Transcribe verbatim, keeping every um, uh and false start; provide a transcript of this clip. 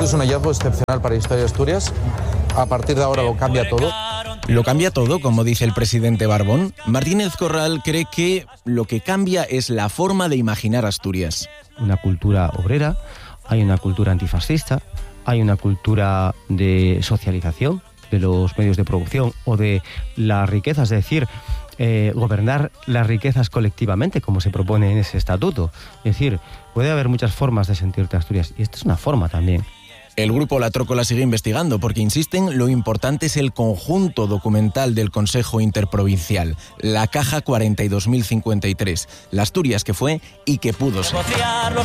Esto es un hallazgo excepcional para la historia de Asturias. A partir de ahora lo cambia todo. Lo cambia todo, como dice el presidente Barbón. Martínez Corral cree que lo que cambia es la forma de imaginar Asturias. Una cultura obrera, hay una cultura antifascista, hay una cultura de socialización de los medios de producción o de las riquezas, es decir, eh, gobernar las riquezas colectivamente, como se propone en ese estatuto. Es decir, puede haber muchas formas de sentirte Asturias, y esta es una forma también. El grupo La Trócola sigue investigando porque, insisten, lo importante es el conjunto documental del Consejo Interprovincial, la caja cuarenta y dos mil cincuenta y tres, la Asturias que fue y que pudo ser.